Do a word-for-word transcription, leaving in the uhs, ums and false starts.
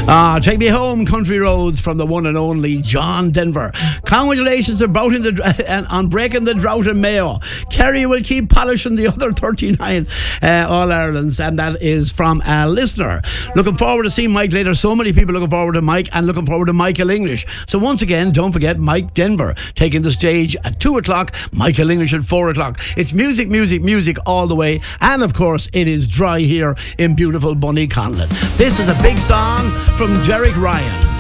Ah, Take Me Home, Country Roads from the one and only John Denver. Congratulations about in the, on breaking the drought in Mayo. Kerry will keep polishing the other thirty-nine uh, All-Irelands, and that is from a listener. Looking forward to seeing Mike later. So many people looking forward to Mike and looking forward to Michael English. So once again, don't forget Mike Denver taking the stage at two o'clock, Michael English at four o'clock. It's music, music, music all the way. And of course, it is dry here in beautiful Bunny Conlon. This is a big song from Derek Ryan.